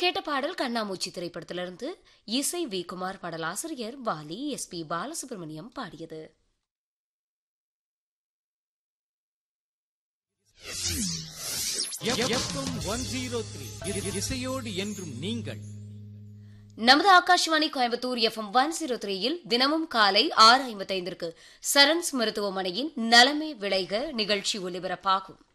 கேட்ட பாடல் கண்ணாமூச்சி திரைப்படத்திலிருந்து. இசை வி குமார், பாடலாசிரியர் வாலி. எஸ்.பி. பாலசுப்ரமணியம் பாடியது. இசையோடு என்றும் நீங்கள். நமது ஆகாஷ்வாணி கோயம்புத்தூர் FM 103யில் தினமும் காலை 6:55 சரண்ஸ் மருத்துவமனையின் நலமே விளைக நிகழ்ச்சி ஒலிபரப்பாகும்.